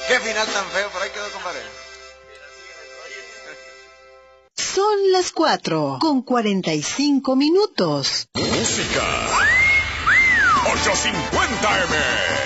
Qué final tan feo, por ahí quedó, compadre. Son las 4:45. Música 850M.